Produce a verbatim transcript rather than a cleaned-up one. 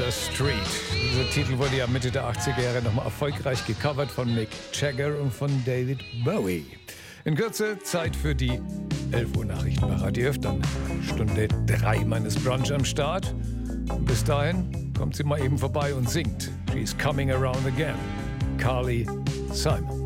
the Street. Dieser Titel wurde ja Mitte der achtziger Jahre nochmal erfolgreich gecovert von Mick Jagger und von David Bowie. In Kürze Zeit für die elf Uhr Nachrichten bei Radio F, dann Stunde drei meines Brunch am Start. Und bis dahin kommt sie mal eben vorbei und singt She's Coming Around Again. Carly Simon.